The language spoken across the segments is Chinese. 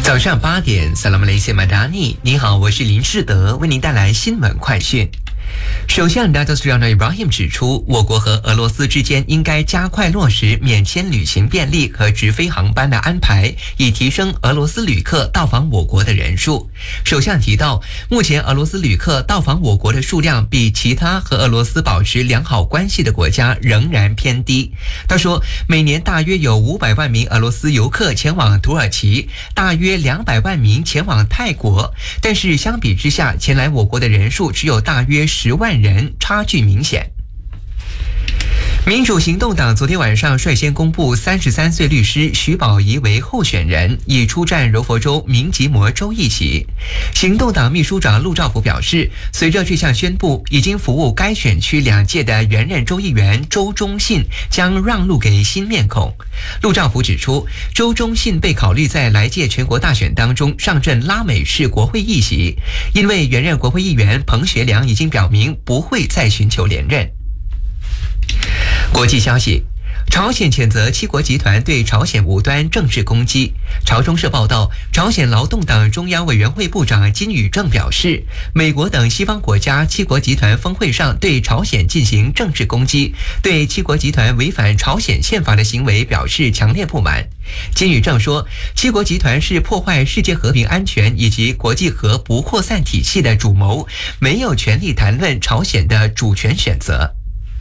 早上8点，萨拉姆雷西马达尼，你好，我是林世德，为您带来新闻快讯。首相纳达斯让Ibrahim 指出，我国和俄罗斯之间应该加快落实免签旅行便利和直飞航班的安排，以提升俄罗斯旅客到访我国的人数。首相提到，目前俄罗斯旅客到访我国的数量比其他和俄罗斯保持良好关系的国家仍然偏低。他说，每年大约有500万名俄罗斯游客前往土耳其，大约200万名前往泰国，但是相比之下，前来我国的人数只有大约10万人，差距明显。民主行动党昨天晚上率先公布33岁律师徐宝仪为候选人，以出战柔佛州明吉摩州议席。行动党秘书长陆兆福表示，随着这项宣布，已经服务该选区2届的原任州议员周忠信将让路给新面孔。陆兆福指出，周忠信被考虑在来届全国大选当中上阵拉美市国会议席，因为原任国会议员彭学良已经表明不会再寻求连任。国际消息，朝鲜谴责七国集团对朝鲜无端政治攻击。朝中社报道，朝鲜劳动党中央委员会部长金宇正表示，美国等西方国家七国集团峰会上对朝鲜进行政治攻击，对七国集团违反朝鲜宪法的行为表示强烈不满。金宇正说，七国集团是破坏世界和平安全以及国际核不扩散体系的主谋，没有权利谈论朝鲜的主权选择。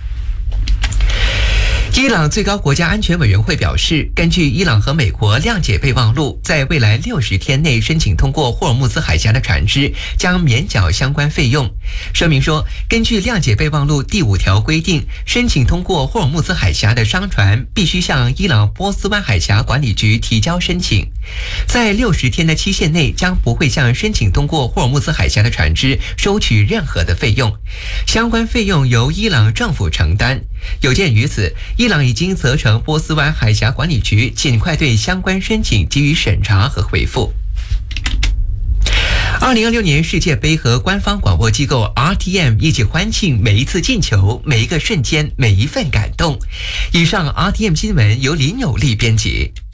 伊朗最高国家安全委员会表示，根据伊朗和美国谅解备忘录，在未来60天内申请通过霍尔木兹海峡的船只将免缴相关费用。声明说，根据谅解备忘录第5条规定，申请通过霍尔木兹海峡的商船必须向伊朗波斯湾海峡管理局提交申请，在60天的期限内将不会向申请通过霍尔木兹海峡的船只收取任何的费用，相关费用由伊朗政府承担。有鉴于此，伊朗已经责成波斯湾海峡管理局尽快对相关申请给予审查和回复。2026年世界杯和官方广播机构 RTM 一起欢庆每一次进球、每一个瞬间、每一份感动。以上 RTM 新闻由林有利编辑。